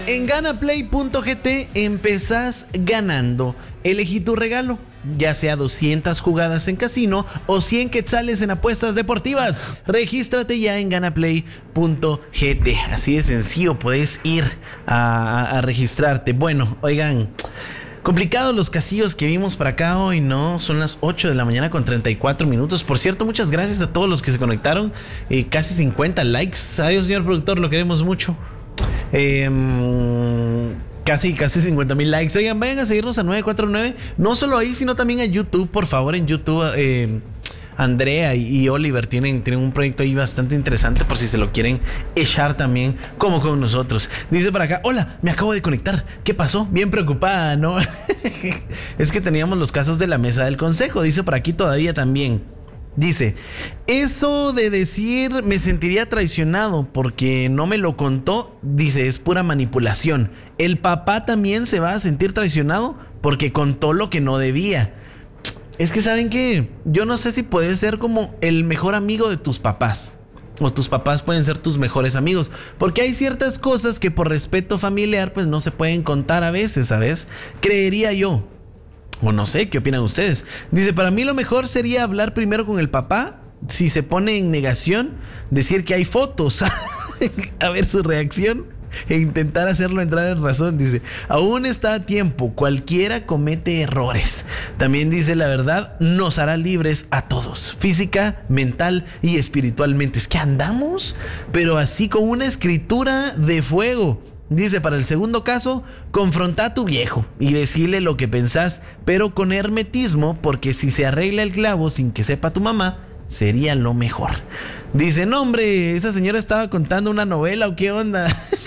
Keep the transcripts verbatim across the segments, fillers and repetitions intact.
En Ganaplay punto g t empezás ganando. Elegí tu regalo, ya sea doscientas jugadas en casino o cien quetzales en apuestas deportivas. Regístrate ya en Ganaplay punto g t. Así de sencillo, puedes ir a, a, a registrarte. Bueno, oigan, complicados los casillos que vimos para acá hoy, ¿no? Son las ocho de la mañana con treinta y cuatro minutos. Por cierto, muchas gracias a todos los que se conectaron. Eh, casi cincuenta likes. Adiós, señor productor, lo queremos mucho. Eh, casi, casi cincuenta mil likes. Oigan, vayan a seguirnos a nueve cuatro nueve. No solo ahí, sino también a YouTube. Por favor, en YouTube, eh, Andrea y, y Oliver tienen, tienen un proyecto ahí bastante interesante por si se lo quieren echar también, como con nosotros. Dice para acá: hola, me acabo de conectar. ¿Qué pasó? Bien preocupada, ¿no? Es que teníamos los casos de la mesa del consejo. Dice por aquí todavía también. Dice, eso de decir me sentiría traicionado porque no me lo contó, dice, es pura manipulación. El papá también se va a sentir traicionado porque contó lo que no debía. Es que, ¿saben qué? Yo no sé si puedes ser como el mejor amigo de tus papás. O tus papás pueden ser tus mejores amigos. Porque hay ciertas cosas que por respeto familiar pues no se pueden contar a veces, ¿sabes? Creería yo. O no sé, ¿qué opinan ustedes? Dice, para mí lo mejor sería hablar primero con el papá. Si se pone en negación, decir que hay fotos. A ver su reacción e intentar hacerlo entrar en razón. Dice, aún está a tiempo, cualquiera comete errores. También dice, la verdad nos hará libres a todos, física, mental y espiritualmente. Es que andamos, pero así con una escritura de fuego. Dice, para el segundo caso, confronta a tu viejo y decirle lo que pensás, pero con hermetismo, porque si se arregla el clavo sin que sepa tu mamá, sería lo mejor. Dice, no hombre, esa señora estaba contando una novela o qué onda.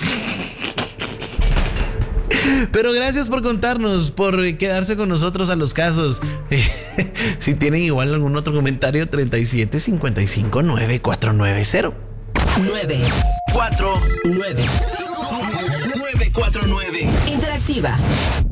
Pero gracias por contarnos, por quedarse con nosotros a los casos. Si tienen igual algún otro comentario, treinta y siete cincuenta y cinco nueve cuatro nueve cero. nueve cuatro nueve nueve cuatro nueve. Interactiva.